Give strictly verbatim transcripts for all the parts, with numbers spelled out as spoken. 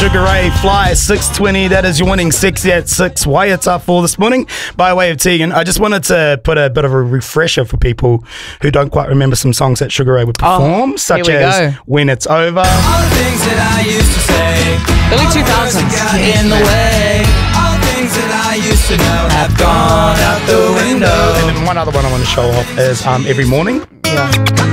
Sugar Ray, Fly, six twenty. That is your winning sexy at six. Why it's up for this morning by way of Tegan. I just wanted to put a bit of a refresher for people who don't quite remember some songs that Sugar Ray would perform, oh, such as go. When It's Over. All the things that I used to say, Early two thousands. in the way. All the things that I used to know have gone out the window. And then one other one I want to show off is um, Every Morning. Yeah.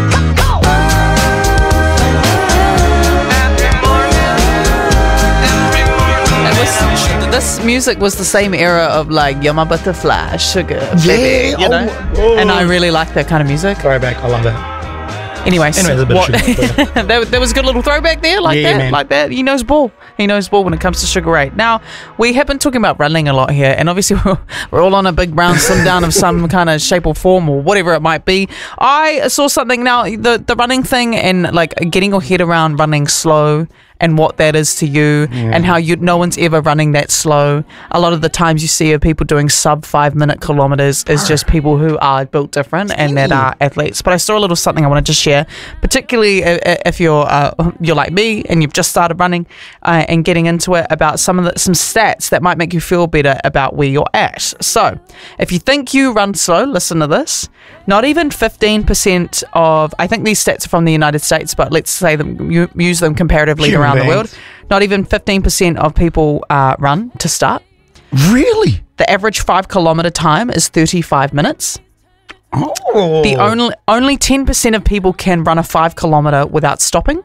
This music was the same era of like You're My Butterfly, Sugar, baby, Yeah, you know? oh, oh. And I really like that kind of music. Throwback, I love it. Anyways, Anyway, there's a bit what, of Sugar Ray. there, there was a good little throwback there, like Yeah, that, man. like that. He knows ball. He knows ball when it comes to Sugar Ray. Now, we have been talking about running a lot here, and obviously we're, we're all on a big brown slim down of some kind of shape or form or whatever it might be. I saw something now, the the running thing and like getting your head around running slow and what that is to you, Yeah. and how you no one's ever running that slow. A lot of the times you see of people doing sub five minute kilometers is just people who are built different and that are athletes. But I saw a little something I wanted to share, particularly i- i- if you're uh, you're like me and you've just started running uh, and getting into it, about some of the some stats that might make you feel better about where you're at. So if you think you run slow, listen to this. Not even fifteen percent of, I think these stats are from the United States, but let's say them, you use them comparatively Human around the beings. world. Not even fifteen percent of people uh, run to start. Really? The average five kilometer time is thirty-five minutes. Oh. The only only ten percent of people can run a five kilometer without stopping.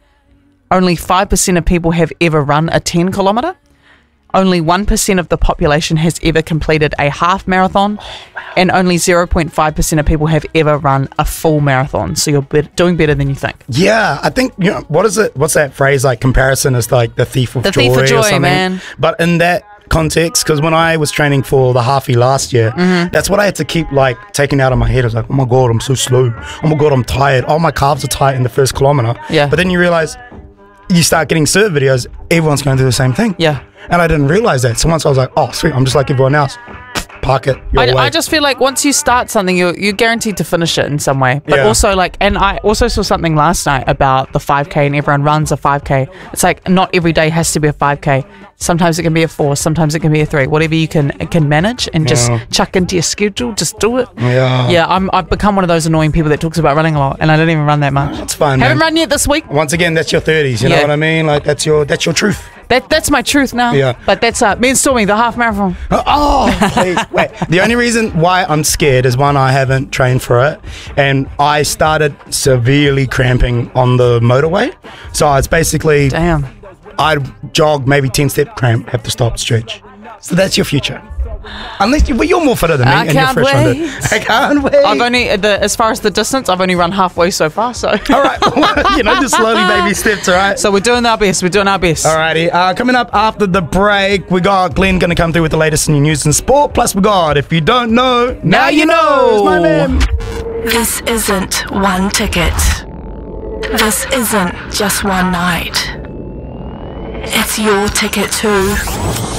Only five percent of people have ever run a ten kilometer. Only one percent of the population has ever completed a half marathon, and only zero point five percent of people have ever run a full marathon. So you're bet doing better than you think. Yeah, I think, you know, what is it? What's that phrase? Like, comparison is like the thief of The joy. thief of or joy, something. man. But in that context, because when I was training for the halfie last year, Mm-hmm. that's what I had to keep like taking out of my head. I was like, oh my god, I'm so slow. Oh my god, I'm tired. Oh, my calves are tight in the first kilometer. Yeah. But then you realize, you start getting surf videos, everyone's going through the same thing. Yeah. And I didn't realize that. So once I was like, oh sweet, I'm just like everyone else. Park it. Your I, way. I just feel like once you start something, you're, you're guaranteed to finish it in some way. But Yeah. also, like, and I also saw something last night about the five K, and everyone runs a five K. It's like not every day has to be a five K. Sometimes it can be a four, sometimes it can be a three. Whatever you can can manage and just Yeah. chuck into your schedule, just do it. Yeah. Yeah, I'm, I've become one of those annoying people that talks about running a lot, and I don't even run that much. It's fine, Haven't man. run yet this week. Once again, that's your thirties. You Yeah. know what I mean? Like, that's your that's your truth. That That's my truth now. Yeah. But that's uh, me and Stormy, the half marathon. Oh, please. Wait. The only reason why I'm scared is, one, I haven't trained for it, and I started severely cramping on the motorway. So it's basically, Damn. I'd jog maybe ten step, cramp, have to stop, stretch. So that's your future. Unless you, but you're more fitter than me, I and can't you're fresh on wait. it. I can't wait. I've only, the, as far as the distance, I've only run halfway so far, so. All right. You know, just slowly baby steps. All right. So we're doing our best. We're doing our best. Alrighty, uh, coming up after the break, we got Glenn going to come through with the latest in news and sport. Plus, we got, if you don't know, now you know. It's my man. This isn't one ticket. This isn't just one night. It's your ticket too.